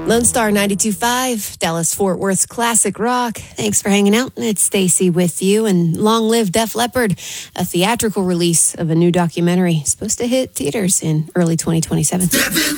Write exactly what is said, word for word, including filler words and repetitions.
Lone Star ninety-two point five, Dallas-Fort Worth's classic rock. Thanks for hanging out. It's Stacy with you. And long live Def Leppard, a theatrical release of a new documentary supposed to hit theaters in early twenty twenty-seven.